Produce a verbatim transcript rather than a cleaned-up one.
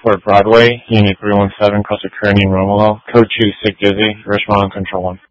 Fort Broadway, Unit three one seven, Costa Kearney and Romolo. Code two, Sick Dizzy, Richmond on Control one.